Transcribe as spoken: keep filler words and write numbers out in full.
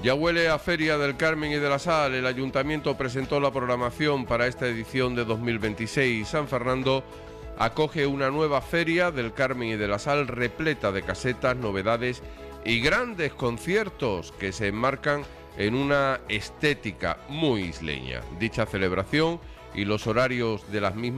Ya huele a Feria del Carmen y de la Sal. El Ayuntamiento presentó la programación para esta edición de dos mil veintiséis. San Fernando acoge una nueva Feria del Carmen y de la Sal repleta de casetas, novedades y grandes conciertos que se enmarcan en una estética muy isleña. Dicha celebración y los horarios de las mismas